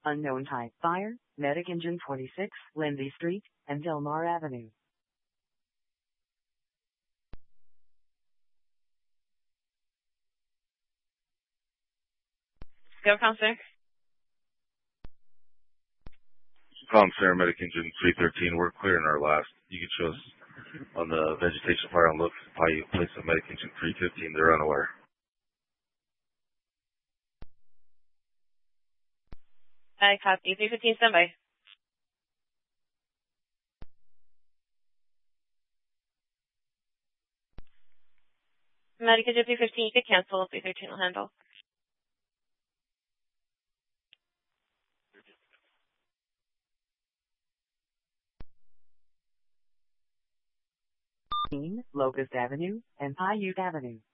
Unknown type fire, Medic Engine 26, Lindsay Street, and Delmar Avenue. Go, Counselor. Counselor, Medic Engine 313, we're clearing our last. You can show us on the vegetation fire and look how you place the Medic Engine 315. They're unaware. I copy. 315, standby. Medic Engine 315, you could cancel. 313 will handle. Locust Avenue and Paiute Avenue.